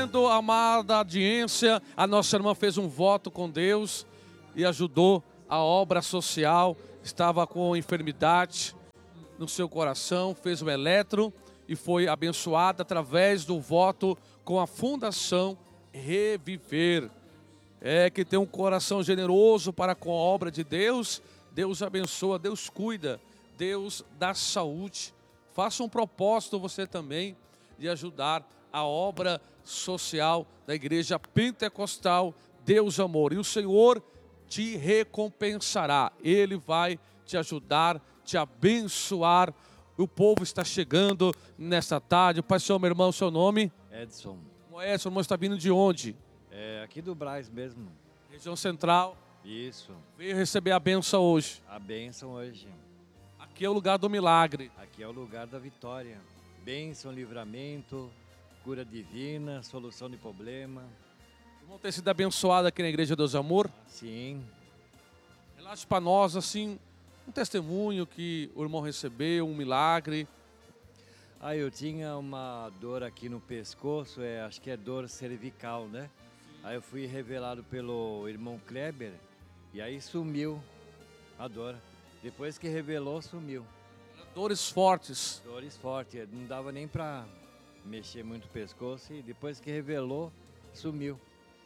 recebendo, amada audiência, a nossa irmã fez um voto com Deus e ajudou a obra social. Estava com enfermidade no seu coração, fez o eletro e foi abençoada através do voto com a Fundação Reviver. Que tem um coração generoso para com a obra de Deus. Deus abençoa, Deus cuida, Deus dá saúde. Faça um propósito você também de ajudar a obra social da Igreja Pentecostal Deus Amor. E o Senhor te recompensará. Ele vai te ajudar, te abençoar. O povo está chegando nesta tarde. Pai, Senhor, meu irmão, seu nome? Edson. Edson, irmão, está vindo de onde? Aqui do Brás mesmo. Região Central. Isso. Veio receber a bênção hoje. A bênção hoje. Aqui é o lugar do milagre. Aqui é o lugar da vitória. Bênção, livramento, cura divina, solução de problema. Vamos ter sido abençoado aqui na Igreja Deus Amor? Sim. Relate para nós, assim, um testemunho que o irmão recebeu, um milagre. Eu tinha uma dor aqui no pescoço, acho que é dor cervical, né? Aí eu fui revelado pelo irmão Kleber e aí sumiu a dor. Depois que revelou, sumiu. Dores fortes. Dores fortes, não dava nem para mexer muito o pescoço e depois que revelou, sumiu.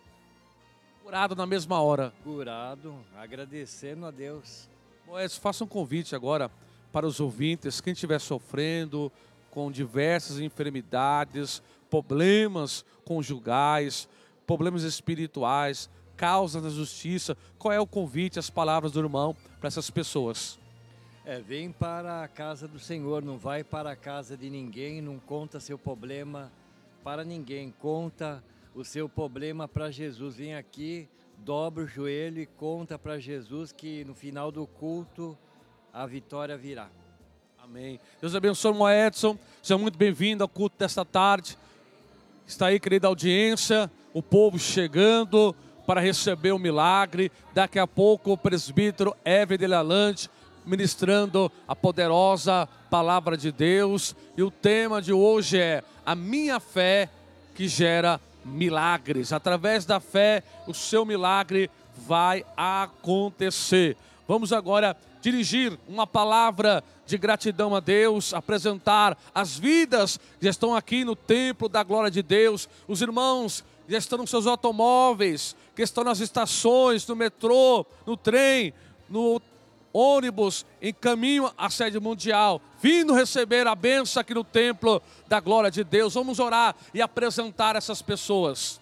Curado na mesma hora. Curado, agradecendo a Deus. Edson, faça um convite agora para os ouvintes, quem estiver sofrendo com diversas enfermidades, problemas conjugais, problemas espirituais, causas da justiça. Qual é o convite, as palavras do irmão para essas pessoas? Vem para a casa do Senhor, não vai para a casa de ninguém, não conta seu problema para ninguém, conta o seu problema para Jesus. Vem aqui, dobra o joelho e conta para Jesus que no final do culto a vitória virá. Amém. Deus abençoe, irmão Edson. Seja muito bem-vindo ao culto desta tarde. Está aí, querida audiência, o povo chegando para receber o milagre. Daqui a pouco o presbítero Ever de Lalande ministrando a poderosa palavra de Deus. E o tema de hoje é a minha fé que gera milagres. Através da fé, o seu milagre vai acontecer. Vamos agora dirigir uma palavra de gratidão a Deus, apresentar as vidas que já estão aqui no templo da glória de Deus, os irmãos que já estão nos seus automóveis, que estão nas estações, no metrô, no trem, no ônibus, em caminho à sede mundial, vindo receber a bênção aqui no templo da glória de Deus. Vamos orar e apresentar essas pessoas.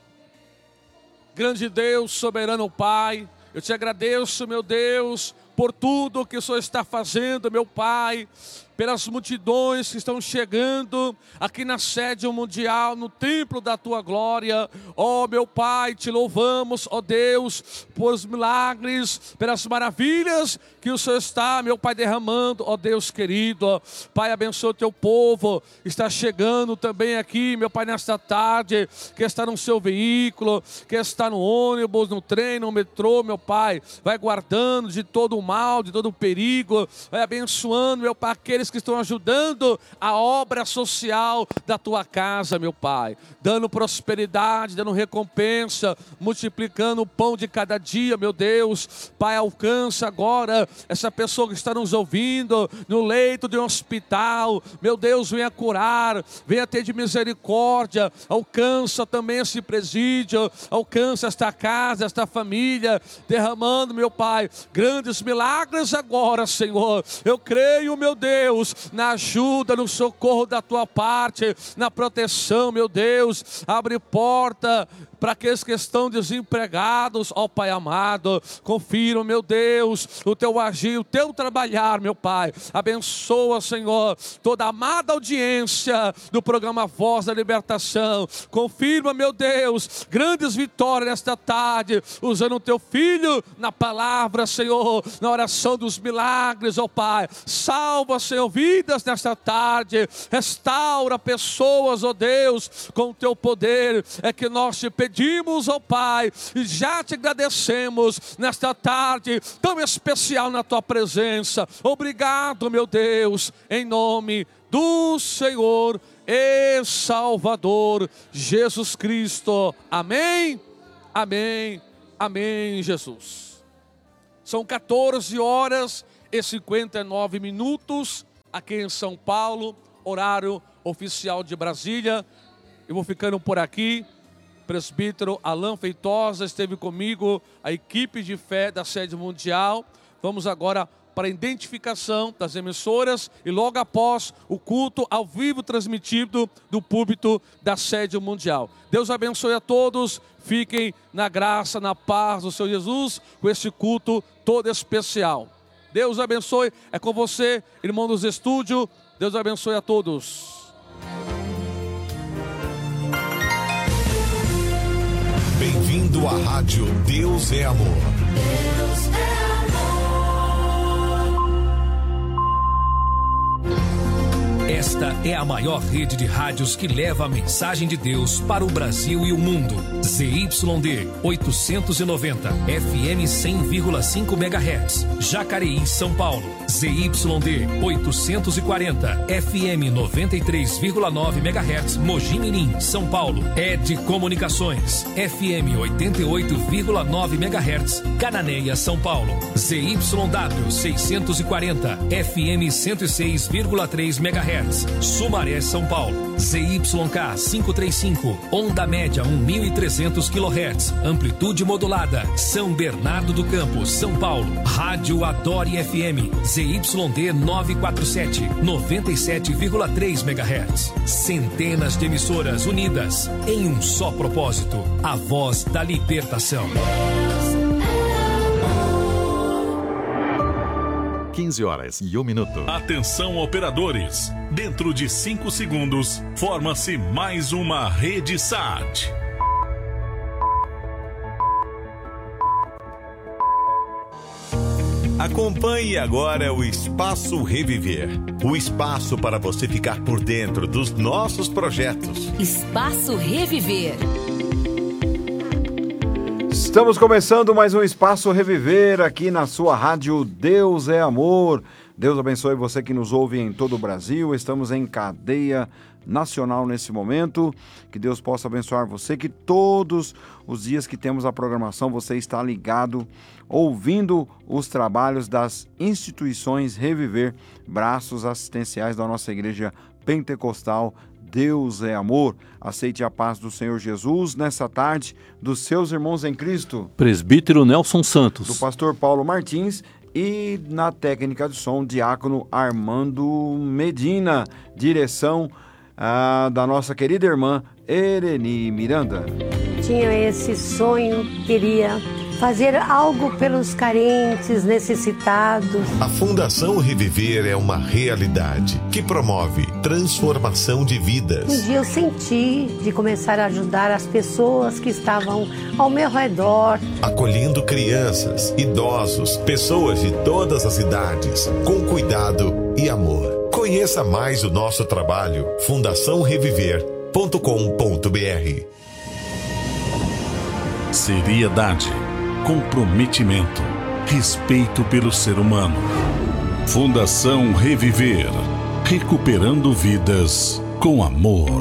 Grande Deus, soberano Pai, eu te agradeço, meu Deus, por tudo que o Senhor está fazendo, meu Pai, pelas multidões que estão chegando aqui na sede mundial, no templo da Tua glória. Ó meu Pai, te louvamos, ó Deus, por os milagres, pelas maravilhas que o Senhor está, meu Pai, derramando, ó Deus querido. Pai, abençoa o Teu povo, está chegando também aqui, meu Pai, nesta tarde, que está no seu veículo, que está no ônibus, no trem, no metrô, meu Pai, vai guardando de todo o mal, de todo o perigo, vai abençoando, meu Pai, aqueles que estão ajudando a obra social da Tua casa, meu Pai, dando prosperidade, dando recompensa, multiplicando o pão de cada dia, meu Deus. Pai, alcança agora essa pessoa que está nos ouvindo no leito de um hospital, meu Deus, venha curar, venha ter de misericórdia, alcança também esse presídio, alcança esta casa, esta família, derramando, meu Pai, grandes milagres agora, Senhor. Eu creio, meu Deus, na ajuda, no socorro da Tua parte, na proteção, meu Deus. Abre porta para aqueles que estão desempregados, ó Pai amado. Confira, meu Deus, o Teu agir, o Teu trabalhar, meu Pai. Abençoa, Senhor, toda a amada audiência do programa Voz da Libertação. Confirma, meu Deus, grandes vitórias nesta tarde, usando o Teu Filho na palavra, Senhor, na oração dos milagres, ó Pai. Salva, Senhor, vidas nesta tarde. Restaura pessoas, ó Deus, com o Teu poder. É que nós te pedimos, ó Pai, e já te agradecemos nesta tarde tão especial na Tua presença. Obrigado, meu Deus, em nome do Senhor e Salvador Jesus Cristo. Amém, amém, amém, Jesus. São 14 horas e 59 minutos aqui em São Paulo, horário oficial de Brasília. Eu vou ficando por aqui. Presbítero Alain Feitosa esteve comigo, a equipe de fé da Sede Mundial. Vamos agora para a identificação das emissoras e logo após o culto ao vivo transmitido do púlpito da Sede Mundial. Deus abençoe a todos, fiquem na graça, na paz do Senhor Jesus, com esse culto todo especial. Deus abençoe, é com você, irmão dos estúdios, Deus abençoe a todos. Bem-vindo à Rádio Deus é Amor. Deus é amor. Esta é a maior rede de rádios que leva a mensagem de Deus para o Brasil e o mundo. ZYD 890, FM 100,5 MHz, Jacareí, São Paulo. ZYD 840, FM 93,9 MHz, Mogi Mirim, São Paulo. ED Comunicações, FM 88,9 MHz, Cananéia, São Paulo. ZYW 640, FM 106,3 MHz, Sumaré, São Paulo. ZYK 535, onda média 1.300 kHz, amplitude modulada, São Bernardo do Campo, São Paulo. Rádio Adore FM, ZYD 947, 97,3 MHz. Centenas de emissoras unidas em um só propósito, a voz da libertação. 15 horas e 1 minuto. Atenção, operadores. Dentro de 5 segundos, forma-se mais uma rede SAT. Acompanhe agora o Espaço Reviver. O espaço para você ficar por dentro dos nossos projetos. Espaço Reviver. Estamos começando mais um Espaço Reviver aqui na sua rádio Deus é Amor. Deus abençoe você que nos ouve em todo o Brasil. Estamos em cadeia nacional nesse momento. Que Deus possa abençoar você, que todos os dias que temos a programação você está ligado, ouvindo os trabalhos das instituições Reviver, braços assistenciais da nossa igreja pentecostal. Deus é amor. Aceite a paz do Senhor Jesus nessa tarde dos seus irmãos em Cristo. Presbítero Nelson Santos. Do pastor Paulo Martins e na técnica de som, diácono Armando Medina. Direção da nossa querida irmã Ereni Miranda. Tinha esse sonho, queria fazer algo pelos carentes, necessitados. A Fundação Reviver é uma realidade que promove transformação de vidas. Um dia eu senti de começar a ajudar as pessoas que estavam ao meu redor. Acolhendo crianças, idosos, pessoas de todas as idades, com cuidado e amor. Conheça mais o nosso trabalho, fundaçãoreviver.com.br. Seriedade, comprometimento, respeito pelo ser humano. Fundação Reviver, recuperando vidas com amor.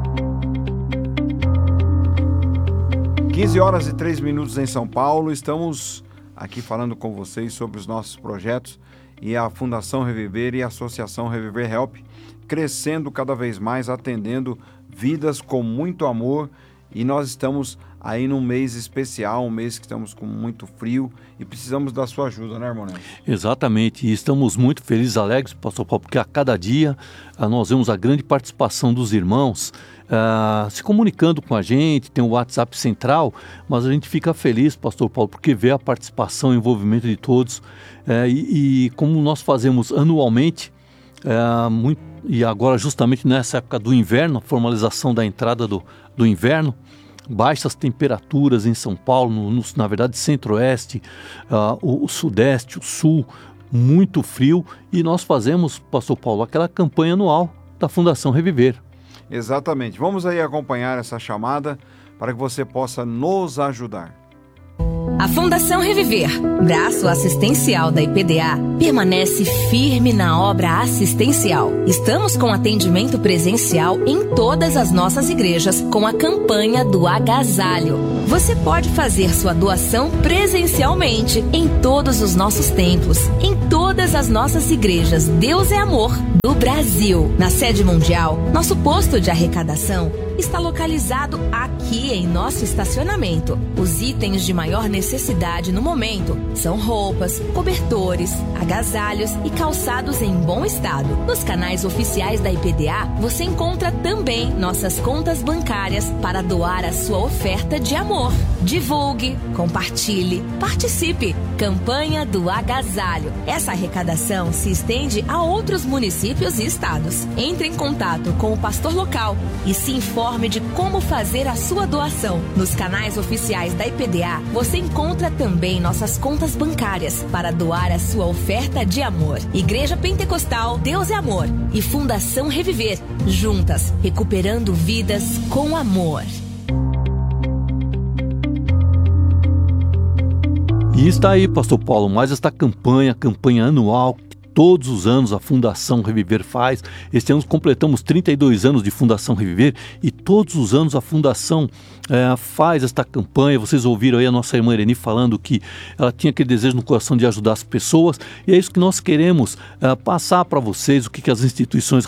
15 horas e 3 minutos em São Paulo. Estamos aqui falando com vocês sobre os nossos projetos e a Fundação Reviver e a Associação Reviver Help, crescendo cada vez mais, atendendo vidas com muito amor. E nós estamos aí num mês especial, um mês que estamos com muito frio e precisamos da sua ajuda, né, irmão? Exatamente, e estamos muito felizes, alegres, pastor Paulo, porque a cada dia nós vemos a grande participação dos irmãos se comunicando com a gente, tem o WhatsApp central, mas a gente fica feliz, pastor Paulo, porque vê a participação e o envolvimento de todos e como nós fazemos anualmente, e agora justamente nessa época do inverno, a formalização da entrada do inverno, baixas temperaturas em São Paulo, na verdade centro-oeste, o sudeste, o sul, muito frio, e nós fazemos, pastor Paulo, aquela campanha anual da Fundação Reviver. Exatamente, vamos aí acompanhar essa chamada para que você possa nos ajudar. A Fundação Reviver, braço assistencial da IPDA, permanece firme na obra assistencial. Estamos com atendimento presencial em todas as nossas igrejas com a campanha do agasalho. Você pode fazer sua doação presencialmente em todos os nossos templos, em todas as nossas igrejas Deus é Amor do Brasil. Na sede mundial, nosso posto de arrecadação está localizado aqui em nosso estacionamento. Os itens de maior necessidade no momento são roupas, cobertores, agasalhos e calçados em bom estado. Nos canais oficiais da IPDA, você encontra também nossas contas bancárias para doar a sua oferta de amor. Divulgue, compartilhe, participe. Campanha do Agasalho. Essa arrecadação se estende a outros municípios e estados. Entre em contato com o pastor local e se informe de como fazer a sua doação. Nos canais oficiais da IPDA, você encontra também nossas contas bancárias para doar a sua oferta de amor. Igreja Pentecostal Deus é Amor e Fundação Reviver, juntas, recuperando vidas com amor. E está aí, pastor Paulo, mais esta campanha anual que todos os anos a Fundação Reviver faz. Este ano completamos 32 anos de Fundação Reviver e todos os anos a Fundação faz esta campanha. Vocês ouviram aí a nossa irmã Irene falando que ela tinha aquele desejo no coração de ajudar as pessoas, e é isso que nós queremos passar para vocês, o que as instituições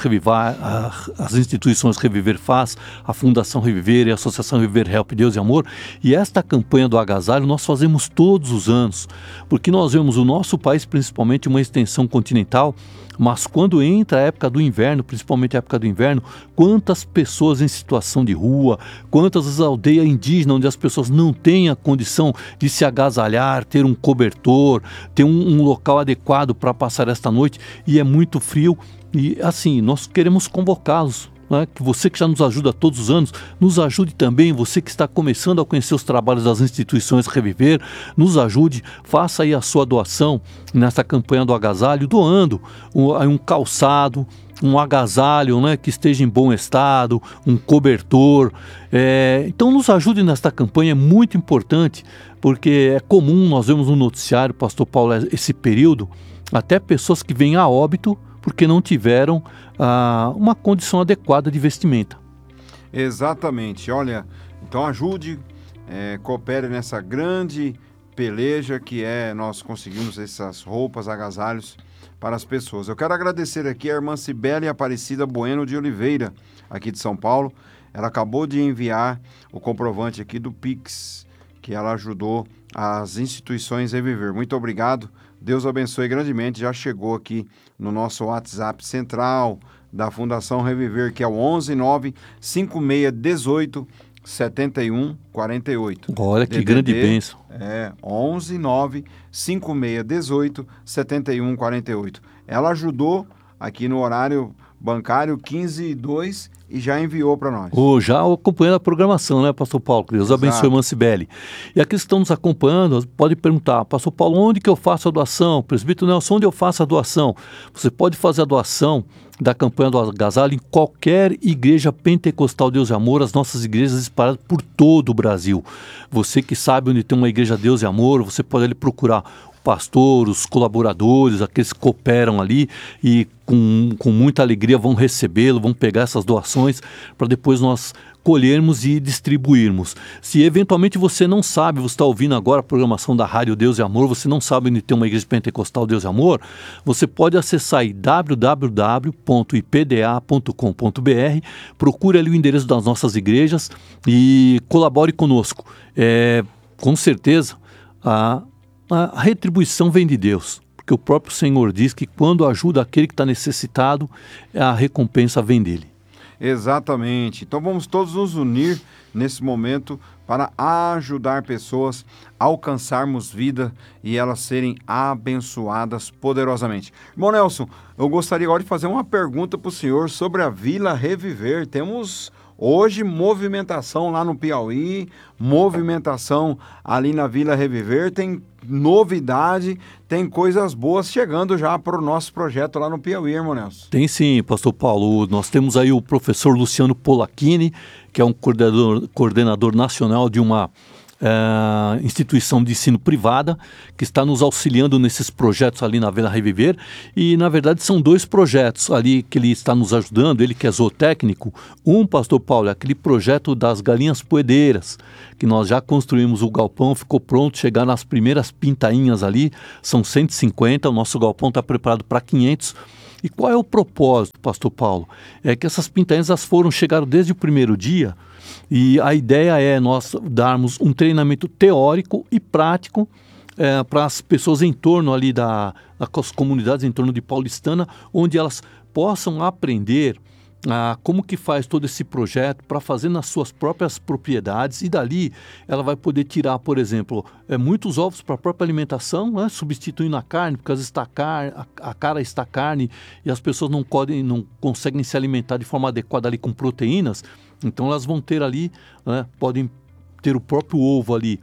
Reviver faz, a Fundação Reviver e a Associação Reviver Help Deus e Amor. E esta campanha do agasalho nós fazemos todos os anos, porque nós vemos o nosso país principalmente uma extensão continental, mas quando entra a época do inverno, principalmente a época do inverno, quantas pessoas em situação de rua, quantas aldeias indígenas onde as pessoas não têm a condição de se agasalhar, ter um cobertor, ter um local adequado para passar esta noite, e é muito frio. E assim, nós queremos convocá-los, né? Que você que já nos ajuda todos os anos, nos ajude também. Você que está começando a conhecer os trabalhos das instituições Reviver, nos ajude, faça aí a sua doação nessa campanha do agasalho, doando um calçado, um agasalho, né, que esteja em bom estado, um cobertor. Então nos ajude nesta campanha, é muito importante, porque é comum, nós vemos no noticiário, pastor Paulo, esse período, até pessoas que vêm a óbito porque não tiveram uma condição adequada de vestimenta. Exatamente. Olha, então ajude, coopere nessa grande peleja que nós conseguimos essas roupas, agasalhos para as pessoas. Eu quero agradecer aqui a irmã Cibele Aparecida Bueno de Oliveira, aqui de São Paulo. Ela acabou de enviar o comprovante aqui do Pix, que ela ajudou as instituições Reviver. Muito obrigado. Deus abençoe grandemente. Já chegou aqui no nosso WhatsApp central da Fundação Reviver, que é o 11956187148. Olha que grande bênção. 11956187148. Ela ajudou aqui no horário bancário 15:02 e já enviou para nós. Já acompanhando a programação, né, pastor Paulo? Que Deus abençoe, irmã Cibele. E aqueles que estão nos acompanhando, pode perguntar, pastor Paulo, onde que eu faço a doação? Presbítero Nelson, onde eu faço a doação? Você pode fazer a doação da campanha do agasalho em qualquer igreja pentecostal Deus e Amor, as nossas igrejas espalhadas por todo o Brasil. Você que sabe onde tem uma igreja Deus e Amor, você pode ali procurar pastor, os colaboradores, aqueles que cooperam ali e com muita alegria vão recebê-lo, vão pegar essas doações para depois nós colhermos e distribuirmos. Se eventualmente você não sabe, você está ouvindo agora a programação da Rádio Deus e Amor, você não sabe onde tem uma igreja pentecostal Deus e Amor, você pode acessar aí www.ipda.com.br, procure ali o endereço das nossas igrejas e colabore conosco. Com certeza a retribuição vem de Deus, porque o próprio Senhor diz que quando ajuda aquele que está necessitado, a recompensa vem dele. Exatamente. Então vamos todos nos unir nesse momento para ajudar pessoas a alcançarmos vida e elas serem abençoadas poderosamente. Irmão Nelson, eu gostaria agora de fazer uma pergunta para o senhor sobre a Vila Reviver. Temos hoje movimentação lá no Piauí, movimentação ali na Vila Reviver, tem novidade, tem coisas boas chegando já para o nosso projeto lá no Piauí, irmão Nelson. Tem sim, pastor Paulo. Nós temos aí o professor Luciano Polacchini, que é um coordenador nacional de uma instituição de ensino privada que está nos auxiliando nesses projetos ali na Vila Reviver, e na verdade são 2 projetos ali que ele está nos ajudando, ele que é zootécnico. Pastor Paulo, é aquele projeto das galinhas poedeiras, que nós já construímos o galpão, ficou pronto, chegar nas primeiras pintainhas ali, são 150, o nosso galpão está preparado para 500. E qual é o propósito, Pastor Paulo? É que essas pintainhas chegaram desde o primeiro dia, e a ideia é nós darmos um treinamento teórico e prático para as pessoas em torno ali das comunidades em torno de Paulistana, onde elas possam aprender como que faz todo esse projeto para fazer nas suas próprias propriedades, e dali ela vai poder tirar, por exemplo, muitos ovos para a própria alimentação, né, substituindo a carne, porque às vezes a cara está carne e as pessoas não conseguem se alimentar de forma adequada ali com proteínas. Então elas vão ter ali, né, podem ter o próprio ovo ali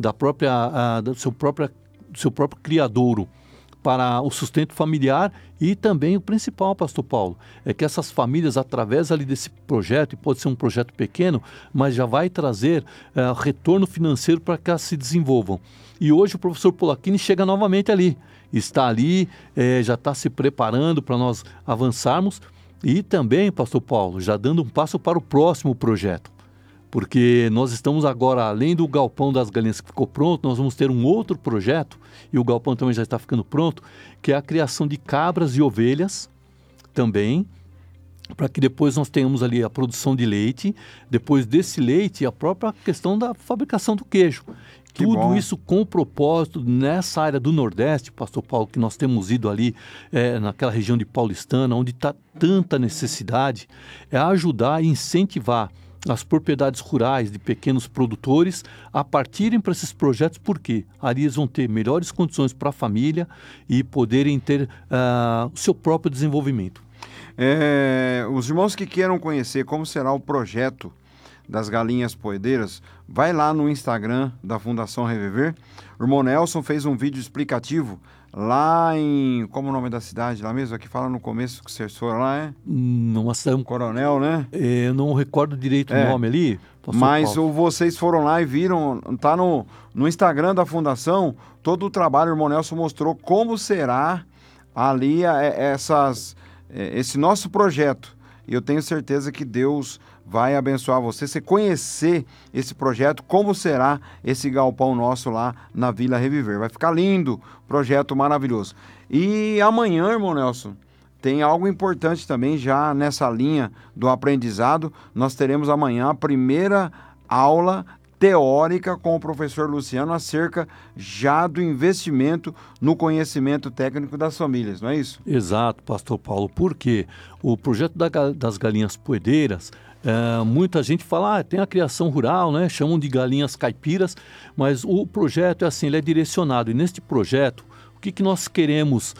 do seu próprio criadouro para o sustento familiar. E também o principal, Pastor Paulo, é que essas famílias, através ali desse projeto, e pode ser um projeto pequeno, mas já vai trazer retorno financeiro para que elas se desenvolvam. E hoje o professor Polacchini chega novamente ali, está ali, já está se preparando para nós avançarmos, e também, Pastor Paulo, já dando um passo para o próximo projeto. Porque nós estamos agora, além do galpão das galinhas que ficou pronto, nós vamos ter um outro projeto, e o galpão também já está ficando pronto, que é a criação de cabras e ovelhas também, para que depois nós tenhamos ali a produção de leite, depois desse leite a própria questão da fabricação do queijo. Tudo isso com o propósito, nessa área do Nordeste, Pastor Paulo, que nós temos ido ali, naquela região de Paulistana, onde está tanta necessidade, é ajudar e incentivar as propriedades rurais de pequenos produtores a partirem para esses projetos, porque ali eles vão ter melhores condições para a família e poderem ter o seu próprio desenvolvimento. Os irmãos que queiram conhecer como será o projeto das galinhas poedeiras, vai lá no Instagram da Fundação Reviver. O irmão Nelson fez um vídeo explicativo lá em... Como é o nome da cidade lá mesmo? Aqui fala no começo que vocês foram lá, Coronel, né? Eu não recordo direito o nome ali. Mas vocês foram lá e viram, tá no Instagram da Fundação, todo o trabalho. O irmão Nelson mostrou como será ali esse nosso projeto. E eu tenho certeza que Deus vai abençoar você conhecer esse projeto, como será esse galpão nosso lá na Vila Reviver. Vai ficar lindo, projeto maravilhoso. E amanhã, irmão Nelson, tem algo importante também já nessa linha do aprendizado. Nós teremos amanhã a primeira aula teórica com o professor Luciano acerca já do investimento no conhecimento técnico das famílias, não é isso? Exato, Pastor Paulo, porque o projeto das galinhas poedeiras, muita gente fala, tem a criação rural, né? Chamam de galinhas caipiras, mas o projeto é assim, ele é direcionado, e neste projeto, o que nós queremos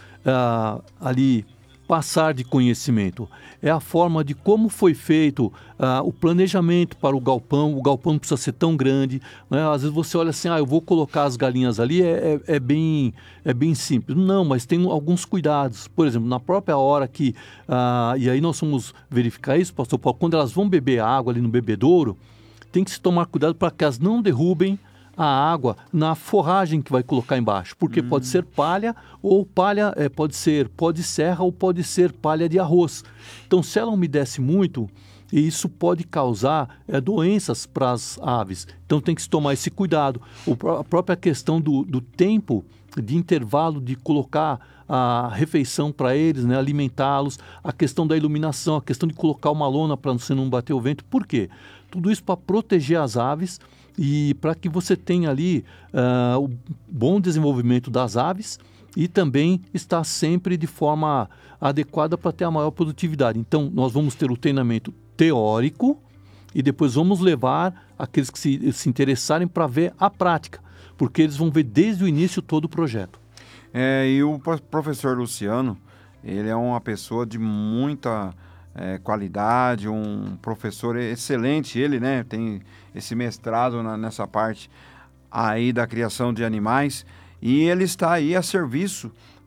ali passar de conhecimento? É a forma de como foi feito o planejamento para o galpão não precisa ser tão grande, né? Às vezes você olha assim, eu vou colocar as galinhas ali, é bem simples. Não, mas tem alguns cuidados. Por exemplo, na própria hora que, e aí nós vamos verificar isso, Pastor Paulo, quando elas vão beber água ali no bebedouro, tem que se tomar cuidado para que elas não derrubem a água na forragem que vai colocar embaixo, porque pode ser palha, ou palha pode ser pó de serra, ou pode ser palha de arroz. Então, se ela umedece muito, isso pode causar doenças para as aves. Então, tem que se tomar esse cuidado. A própria questão do tempo de intervalo de colocar a refeição para eles, né, alimentá-los, a questão da iluminação, a questão de colocar uma lona para você não bater o vento. Por quê? Tudo isso para proteger as aves e para que você tenha ali o bom desenvolvimento das aves e também estar sempre de forma adequada para ter a maior produtividade. Então, nós vamos ter o treinamento teórico e depois vamos levar aqueles que se interessarem para ver a prática, porque eles vão ver desde o início todo o projeto. E o professor Luciano, ele é uma pessoa de muita qualidade, um professor excelente, ele, né, tem esse mestrado nessa parte aí da criação de animais, e ele está aí a serviço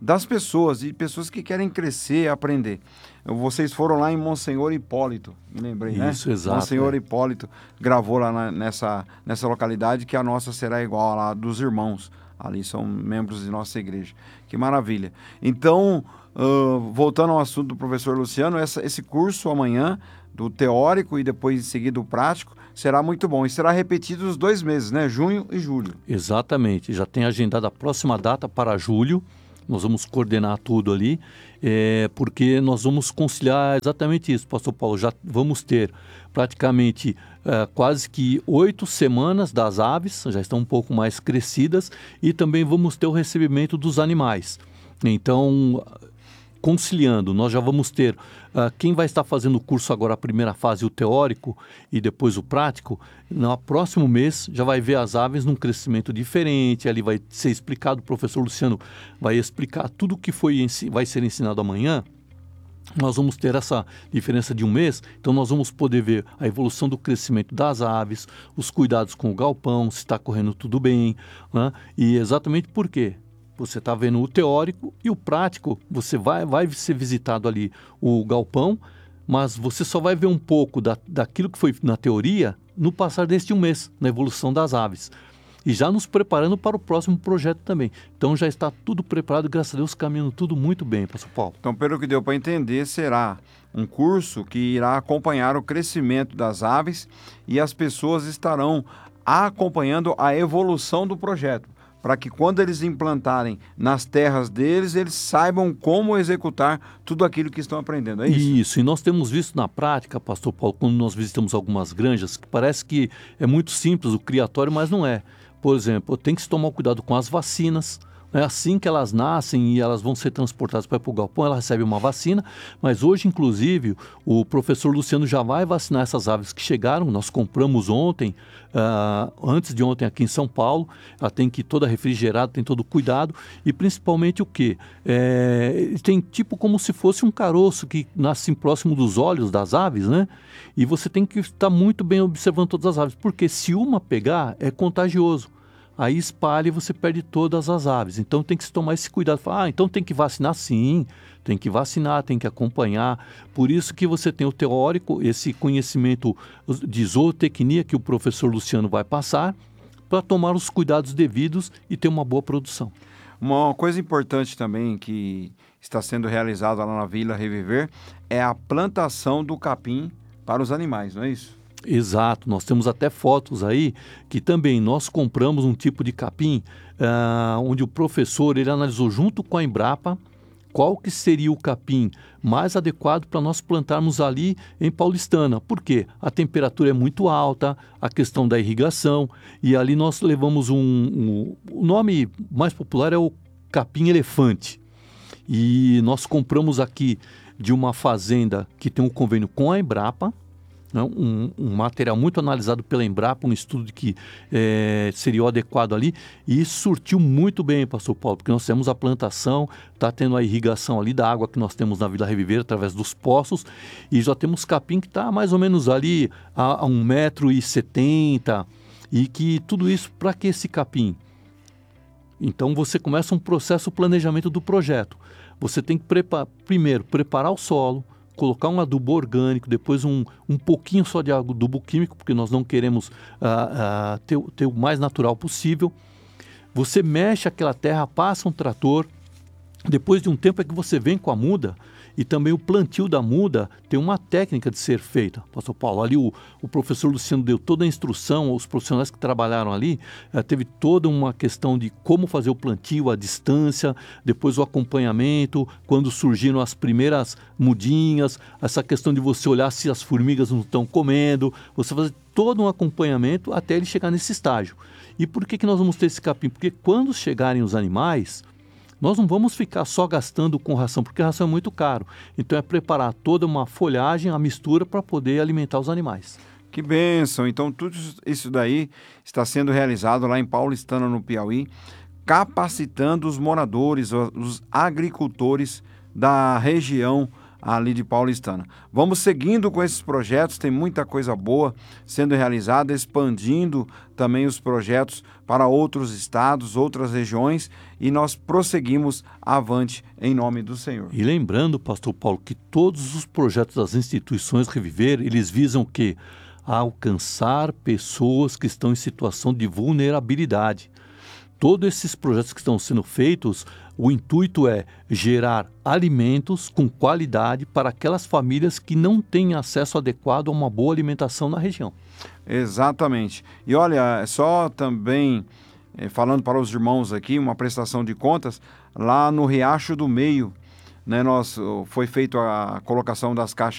das pessoas, e pessoas que querem crescer, aprender. Vocês foram lá em Monsenhor Hipólito, me lembrei, né? Isso, exato. Monsenhor Hipólito gravou lá nessa localidade, que a nossa será igual a lá dos irmãos. Ali são membros de nossa igreja. Que maravilha. Então, voltando ao assunto do professor Luciano, esse curso amanhã, do teórico e depois em seguida do prático, será muito bom. E será repetido os 2 meses, né? Junho e julho. Exatamente. Já tem agendada a próxima data para julho. Nós vamos coordenar tudo ali, porque nós vamos conciliar exatamente isso, pastor Paulo. Já vamos ter praticamente quase que 8 semanas das aves, já estão um pouco mais crescidas, e também vamos ter o recebimento dos animais. Então, conciliando, nós já vamos ter quem vai estar fazendo o curso agora, a primeira fase, o teórico, e depois o prático, no próximo mês já vai ver as aves num crescimento diferente, ali vai ser explicado, o professor Luciano vai explicar tudo o que vai ser ensinado amanhã. Nós vamos ter essa diferença de um mês, então nós vamos poder ver a evolução do crescimento das aves, os cuidados com o galpão, se está correndo tudo bem, né? E exatamente por quê? Você está vendo o teórico e o prático, você vai ser visitado ali o galpão, mas você só vai ver um pouco daquilo que foi na teoria no passar deste um mês, na evolução das aves. E já nos preparando para o próximo projeto também. Então já está tudo preparado, graças a Deus, caminhando tudo muito bem, pastor Paulo. Então, pelo que deu para entender, será um curso que irá acompanhar o crescimento das aves e as pessoas estarão acompanhando a evolução do projeto, para que quando eles implantarem nas terras deles, eles saibam como executar tudo aquilo que estão aprendendo, é isso? Isso, e nós temos visto na prática, pastor Paulo, quando nós visitamos algumas granjas, que parece que é muito simples o criatório, mas não é. Por exemplo, tem que se tomar cuidado com as vacinas. Assim que elas nascem e elas vão ser transportadas para o galpão, ela recebe uma vacina, mas hoje, inclusive, o professor Luciano já vai vacinar essas aves que chegaram. Nós compramos ontem, antes de ontem aqui em São Paulo. Ela tem que ir toda refrigerada, tem todo o cuidado, e principalmente o quê? Tem tipo como se fosse um caroço que nasce próximo dos olhos das aves, né? E você tem que estar muito bem observando todas as aves, porque se uma pegar, é contagioso. Aí espalha e você perde todas as aves. Então tem que se tomar esse cuidado. Então tem que vacinar sim, tem que vacinar, tem que acompanhar. Por isso que você tem o teórico, esse conhecimento de zootecnia que o professor Luciano vai passar, para tomar os cuidados devidos e ter uma boa produção. Uma coisa importante também que está sendo realizada lá na Vila Reviver é a plantação do capim para os animais, não é isso? Exato, nós temos até fotos aí que também nós compramos um tipo de capim onde o professor ele analisou junto com a Embrapa qual que seria o capim mais adequado para nós plantarmos ali em Paulistana. Por quê? A temperatura é muito alta, a questão da irrigação, e ali nós levamos o nome mais popular é o capim elefante. E nós compramos aqui de uma fazenda que tem um convênio com a Embrapa, um material muito analisado pela Embrapa, um estudo que seria o adequado ali, e surtiu muito bem, pastor Paulo, porque nós temos a plantação, está tendo a irrigação ali da água que nós temos na Vila Reviver através dos poços, e já temos capim que está mais ou menos ali a 1,70 m, e que tudo isso, para que esse capim? Então você começa um processo de planejamento do projeto. Você tem que primeiro preparar o solo, colocar um adubo orgânico, depois um pouquinho só de adubo químico, porque nós não queremos ter o mais natural possível. Você mexe aquela terra, passa um trator, depois de um tempo é que você vem com a muda, e também o plantio da muda tem uma técnica de ser feita. Pastor Paulo, ali o professor Luciano deu toda a instrução, os profissionais que trabalharam ali, teve toda uma questão de como fazer o plantio, a distância, depois o acompanhamento, quando surgiram as primeiras mudinhas, essa questão de você olhar se as formigas não estão comendo, você fazer todo um acompanhamento até ele chegar nesse estágio. E por que nós vamos ter esse capim? Porque quando chegarem os animais, nós não vamos ficar só gastando com ração, porque a ração é muito caro. Então é preparar toda uma folhagem, a mistura para poder alimentar os animais. Que bênção! Então tudo isso daí está sendo realizado lá em Paulistana, no Piauí, capacitando os moradores, os agricultores da região ali de Paulistana. Vamos seguindo com esses projetos, tem muita coisa boa sendo realizada, expandindo também os projetos para outros estados, outras regiões, e nós prosseguimos avante em nome do Senhor. E lembrando, pastor Paulo, que todos os projetos das instituições Reviver, eles visam o quê? Alcançar pessoas que estão em situação de vulnerabilidade. Todos esses projetos que estão sendo feitos, o intuito é gerar alimentos com qualidade para aquelas famílias que não têm acesso adequado a uma boa alimentação na região. Exatamente. E olha, só também falando para os irmãos aqui, uma prestação de contas, lá no Riacho do Meio, né, foi feita a colocação das caixas